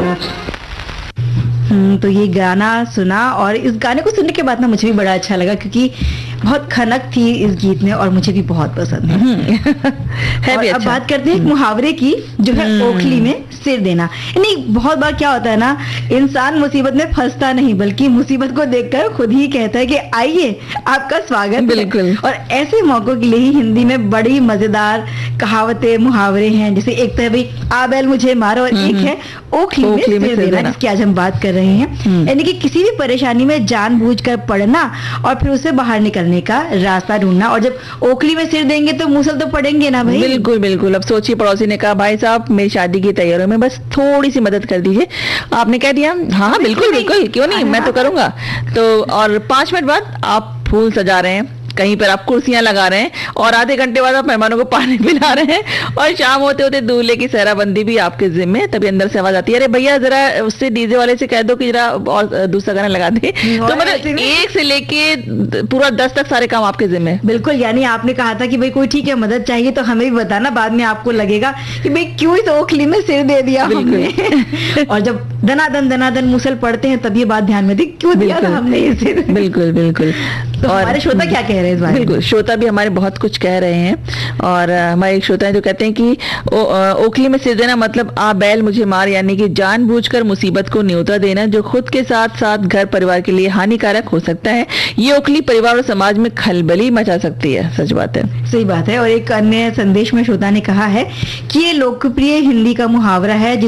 तो ये गाना सुना और इस गाने को सुनने के बाद ना मुझे भी बड़ा अच्छा लगा, क्योंकि बहुत खनक थी इस गीत में और मुझे भी बहुत पसंद है। है भी अब अच्छा। बात करते हैं एक मुहावरे की, जो है ओखली में सिर देना। यानी बहुत बार क्या होता है ना, इंसान मुसीबत में फंसता नहीं बल्कि मुसीबत को देखकर खुद ही कहता है कि आइए आपका स्वागत है। बिल्कुल। और ऐसे मौकों के लिए ही हिंदी में बड़ी मजेदार कहावतें मुहावरे हैं। जैसे एक तो है भाई आ बैल मुझे मारो, और एक है ओखली में सिर देना, जिसकी आज हम बात कर रहे हैं। यानी कि किसी भी परेशानी में जानबूझकर पड़ना और फिर उससे बाहर निकलने का रास्ता ढूंढना। और जब ओखली में सिर देंगे तो मुसल तो पड़ेंगे ना भाई। बिल्कुल बिल्कुल। अब सोचिए, पड़ोसी ने कहा भाई साहब मेरी शादी की तैयारियों में बस थोड़ी सी मदद कर दीजिए। आपने कह दिया हाँ हाँ बिल्कुल बिल्कुल, क्यों नहीं, मैं तो करूंगा। तो और 5 मिनट बाद आप फूल सजा रहे हैं, कहीं पर आप कुर्सियां लगा रहे हैं, और आधे घंटे बाद आप मेहमानों को पानी पिला रहे हैं, और शाम होते होते दूल्हे की सहराबंदी भी आपके जिम्मे। तभी अंदर से आवाज आती है, अरे भैया जरा उससे डीजे वाले से कह दो कि जरा और दूसरा गाना लगा दे। तो मतलब 1 से लेके पूरा 10 तक सारे काम आपके जिम्मे। बिल्कुल। यानी आपने कहा था कि भाई कोई ठीक है मदद चाहिए तो हमें भी बताना, बाद में आपको लगेगा कि भाई क्यों इस ओखली में सिर दे दिया हमने। और जब दनादन मुसल पड़ते हैं तब ये बात ध्यान में थी, क्यों दिया था हमने ये सिर। बिल्कुल बिल्कुल। तो हमारे श्रोता क्या कह रहे हैं इस बारे में? बिल्कुल, श्रोता भी हमारे बहुत कुछ कह रहे हैं। और हमारे एक श्रोता है जो कहते हैं कि ओखली में सिर देना मतलब आ बैल मुझे मार, यानी कि जानबूझकर मुसीबत को न्योता देना जो खुद के साथ साथ घर परिवार के लिए हानिकारक हो सकता है। ये ओखली परिवार और समाज में खलबली मचा सकती है। सच बात है, सही बात है। और एक अन्य संदेश में श्रोता ने कहा है कि ये लोकप्रिय हिंदी का मुहावरा है